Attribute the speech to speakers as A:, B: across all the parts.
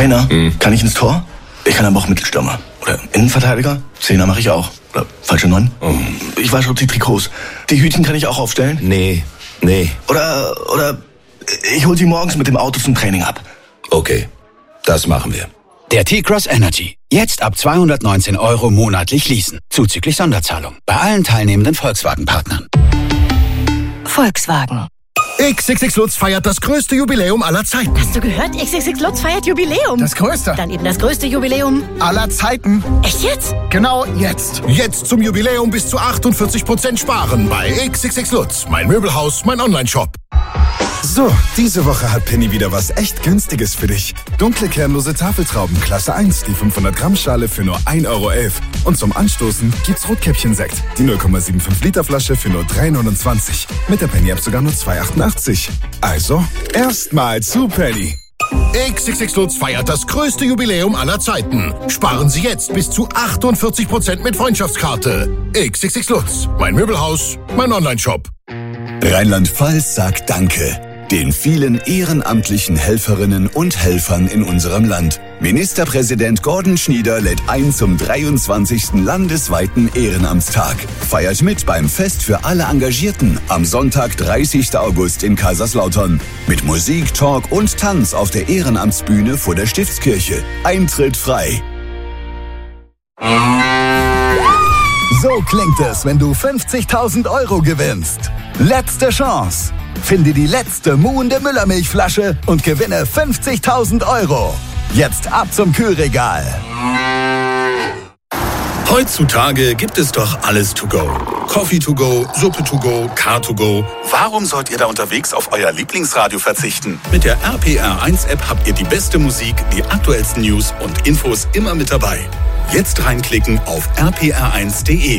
A: Trainer, kann ich ins Tor? Ich kann aber auch Mittelstürmer. Oder Innenverteidiger? Zehner mache ich auch. Oder falsche 9? Ich wasche auch die Trikots. Die Hütchen kann ich auch aufstellen?
B: Nee.
A: Oder ich hol sie morgens mit dem Auto zum Training ab.
B: Okay, das machen wir.
C: Der T-Cross Energy. Jetzt ab 219 € monatlich leasen. Zuzüglich Sonderzahlung. Bei allen teilnehmenden Volkswagen-Partnern.
D: Volkswagen.
E: XXX Lutz feiert das größte Jubiläum aller Zeiten.
D: Hast du gehört? XXX Lutz feiert Jubiläum.
E: Das größte.
D: Dann eben das größte Jubiläum
E: Aller Zeiten.
D: Echt jetzt?
E: Genau jetzt. Jetzt zum Jubiläum bis zu 48% sparen bei XXX Lutz. Mein Möbelhaus, mein Onlineshop.
F: So, diese Woche hat Penny wieder was echt Günstiges für dich. Dunkle kernlose Tafeltrauben Klasse 1, die 500 Gramm Schale für nur 1,11 €. Und zum Anstoßen gibt's Rotkäppchen-Sekt, die 0,75 Liter Flasche für nur 3,29 €. Mit der Penny-App sogar nur 2,88 €. Also, erstmal zu Penny.
E: XXX Lutz feiert das größte Jubiläum aller Zeiten. Sparen Sie jetzt bis zu 48% mit Freundschaftskarte. XXX Lutz. Mein Möbelhaus, mein Onlineshop.
F: Rheinland-Pfalz sagt Danke den vielen ehrenamtlichen Helferinnen und Helfern in unserem Land. Ministerpräsident Gordon Schnieder lädt ein zum 23. landesweiten Ehrenamtstag. Feiert mit beim Fest für alle Engagierten am Sonntag, 30. August in Kaiserslautern. Mit Musik, Talk und Tanz auf der Ehrenamtsbühne vor der Stiftskirche. Eintritt frei.
G: So klingt es, wenn du 50.000 € gewinnst. Letzte Chance. Finde die letzte muhende Müllermilchflasche und gewinne 50.000 €. Jetzt ab zum Kühlregal.
H: Heutzutage gibt es doch alles to go. Coffee to go, Suppe to go, Car to go.
I: Warum sollt ihr da unterwegs auf euer Lieblingsradio verzichten?
H: Mit der RPR1-App habt ihr die beste Musik, die aktuellsten News und Infos immer mit dabei. Jetzt reinklicken auf rpr1.de.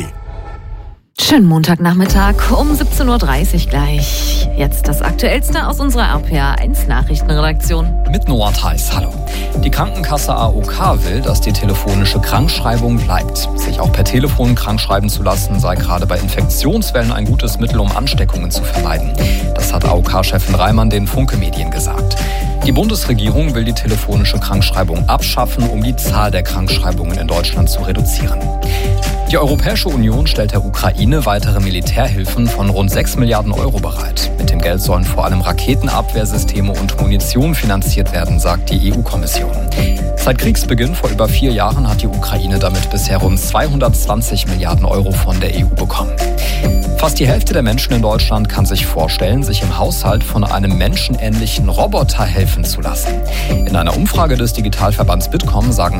J: Schönen Montagnachmittag um 17:30 Uhr gleich. Jetzt das Aktuellste aus unserer RPR1 Nachrichtenredaktion.
K: Mit Noah Theis, hallo. Die Krankenkasse AOK will, dass die telefonische Krankschreibung bleibt. Sich auch per Telefon krankschreiben zu lassen, sei gerade bei Infektionswellen ein gutes Mittel, um Ansteckungen zu vermeiden. Das hat AOK-Chefin Reimann den Funke-Medien gesagt. Die Bundesregierung will die telefonische Krankschreibung abschaffen, um die Zahl der Krankschreibungen in Deutschland zu reduzieren. Die Europäische Union stellt der Ukraine weitere Militärhilfen von rund 6 Milliarden € bereit. Mit dem Geld sollen vor allem Raketenabwehrsysteme und Munition finanziert werden, sagt die EU-Kommission. Seit Kriegsbeginn vor über 4 Jahren hat die Ukraine damit bisher rund 220 Milliarden € von der EU bekommen. Fast die Hälfte der Menschen in Deutschland kann sich vorstellen, sich im Haushalt von einem menschenähnlichen Roboter helfen zu lassen. In einer Umfrage des Digitalverbands Bitkom sagen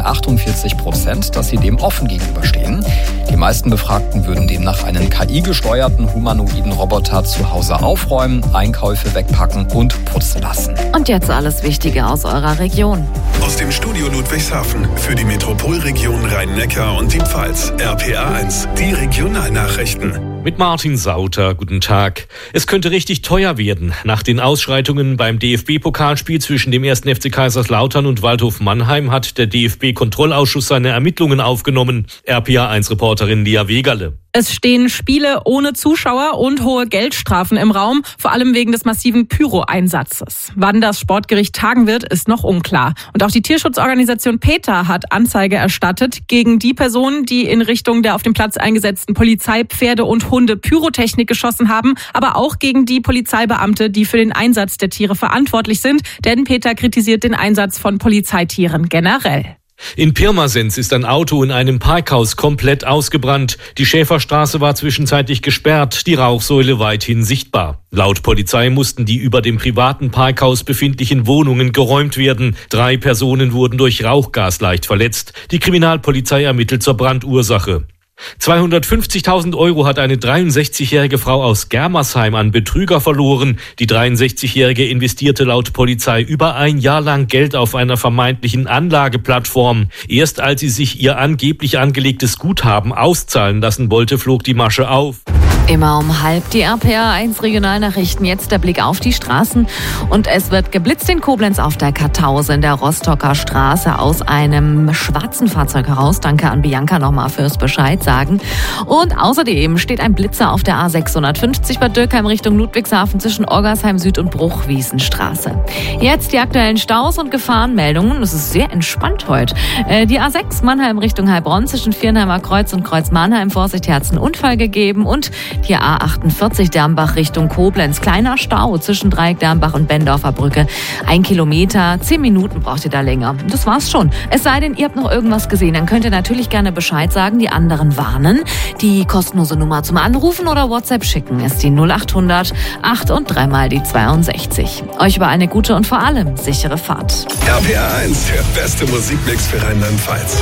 K: 48%, dass sie dem offen gegenüberstehen. Die meisten Befragten würden demnach einen KI-gesteuerten humanoiden Roboter zu Hause aufräumen, Einkäufe wegpacken und putzen lassen.
J: Und jetzt alles Wichtige aus eurer Region.
H: Aus dem Studio Ludwigshafen für die Metropolregion Rhein-Neckar und die Pfalz. RPR1, die Regionalnachrichten.
L: Mit Martin Sauter, guten Tag. Es könnte richtig teuer werden. Nach den Ausschreitungen beim DFB-Pokalspiel zwischen dem 1. FC Kaiserslautern und Waldhof Mannheim hat der DFB-Kontrollausschuss seine Ermittlungen aufgenommen. RPA1-Reporterin Lia Wegerle.
M: Es stehen Spiele ohne Zuschauer und hohe Geldstrafen im Raum, vor allem wegen des massiven Pyro-Einsatzes. Wann das Sportgericht tagen wird, ist noch unklar. Und auch die Tierschutzorganisation PETA hat Anzeige erstattet gegen die Personen, die in Richtung der auf dem Platz eingesetzten Polizei Pferde und Hunde Pyrotechnik geschossen haben, aber auch gegen die Polizeibeamte, die für den Einsatz der Tiere verantwortlich sind, denn PETA kritisiert den Einsatz von Polizeitieren generell.
L: In Pirmasens ist ein Auto in einem Parkhaus komplett ausgebrannt. Die Schäferstraße war zwischenzeitlich gesperrt, die Rauchsäule weithin sichtbar. Laut Polizei mussten die über dem privaten Parkhaus befindlichen Wohnungen geräumt werden. 3 Personen wurden durch Rauchgas leicht verletzt. Die Kriminalpolizei ermittelt zur Brandursache. 250.000 € hat eine 63-jährige Frau aus Germersheim an Betrüger verloren. Die 63-jährige investierte laut Polizei über ein Jahr lang Geld auf einer vermeintlichen Anlageplattform. Erst als sie sich ihr angeblich angelegtes Guthaben auszahlen lassen wollte, flog die Masche auf.
J: Immer um 12:30 die RPR1 Regionalnachrichten. Jetzt der Blick auf die Straßen. Und es wird geblitzt in Koblenz auf der Kartause in der Rostocker Straße aus einem schwarzen Fahrzeug heraus. Danke an Bianca nochmal fürs Bescheid sagen. Und außerdem steht ein Blitzer auf der A650 bei Dürkheim Richtung Ludwigshafen zwischen Orgersheim Süd und Bruchwiesenstraße. Jetzt die aktuellen Staus und Gefahrenmeldungen. Es ist sehr entspannt heute. Die A6 Mannheim Richtung Heilbronn zwischen Viernheimer Kreuz und Kreuz Mannheim. Vorsicht, hier hat es einen Unfall gegeben. Und die A48 Dermbach Richtung Koblenz. Kleiner Stau zwischen Dreieck Dermbach und Bendorfer Brücke. 1 Kilometer, 10 Minuten braucht ihr da länger. Das war's schon. Es sei denn, ihr habt noch irgendwas gesehen, dann könnt ihr natürlich gerne Bescheid sagen, die anderen warnen. Die kostenlose Nummer zum Anrufen oder WhatsApp schicken ist die 0800 8 und 3 mal die 62. Euch über eine gute und vor allem sichere Fahrt.
N: RPR1, der beste Musikmix für Rheinland-Pfalz.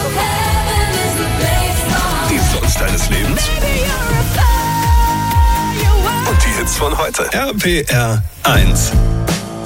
N: Die Songs deines Lebens und die Hits von heute. RPR1.